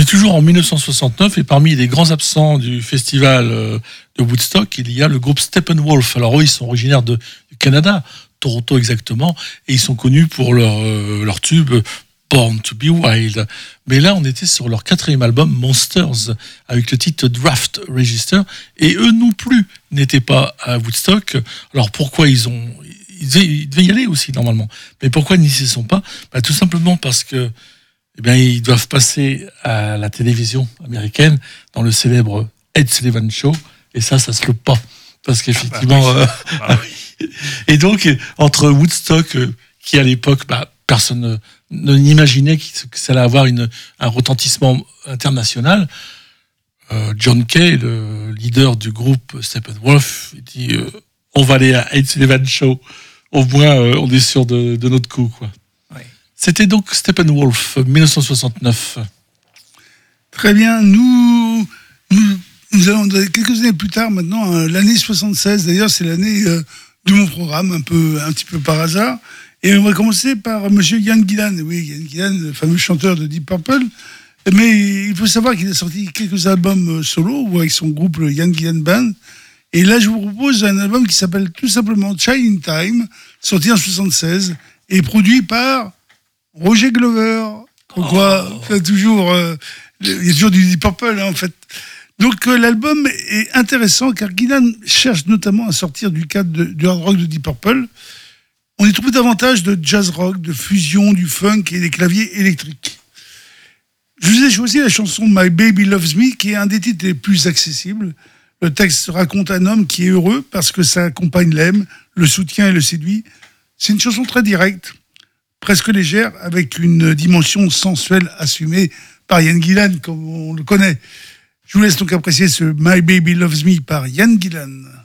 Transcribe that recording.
est toujours en 1969 et parmi les grands absents du festival de Woodstock, il y a le groupe Steppenwolf. Alors eux, ils sont originaires du Canada, Toronto exactement, et ils sont connus pour leur tube Born to be Wild. Mais là, on était sur leur 4e album, Monsters, avec le titre Draft Register, et eux non plus n'étaient pas à Woodstock. Alors pourquoi ils devaient y aller aussi normalement, mais pourquoi ils n'y sont pas? Tout simplement parce que ils doivent passer à la télévision américaine dans le célèbre Ed Sullivan Show, et ça se loupe pas, parce qu'effectivement oui. Et donc entre Woodstock qui à l'époque personne n'imaginait que ça allait avoir un retentissement international, John Kay, le leader du groupe Steppenwolf, dit on va aller à Ed Sullivan Show, au moins on est sûr de notre coup, quoi. C'était donc Steppenwolf, 1969. Très bien. Nous allons, quelques années plus tard maintenant, l'année 76, d'ailleurs, c'est l'année de mon programme, un petit peu par hasard. Et on va commencer par M. Ian Gillan. Oui, Ian Gillan, le fameux chanteur de Deep Purple. Mais il faut savoir qu'il a sorti quelques albums solo, ou avec son groupe, le Ian Gillan Band. Et là, je vous propose un album qui s'appelle tout simplement Child in Time, sorti en 76, et produit par Roger Glover. Pourquoi il y a toujours du Deep Purple, en fait. Donc l'album est intéressant car Gillan cherche notamment à sortir du cadre du hard rock de Deep Purple. On y trouve davantage de jazz rock, de fusion, du funk et des claviers électriques. Je vous ai choisi la chanson My Baby Loves Me, qui est un des titres les plus accessibles. Le texte raconte un homme qui est heureux parce que sa compagne l'aime, le soutient et le séduit. C'est une chanson très directe, presque légère, avec une dimension sensuelle assumée par Ian Gillan, comme on le connaît. Je vous laisse donc apprécier ce My Baby Loves Me par Ian Gillan.